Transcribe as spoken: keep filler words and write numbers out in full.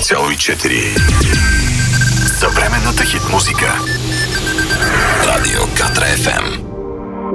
едно цяло и четири. Съвременната хит музика. Радио Катра еф ем.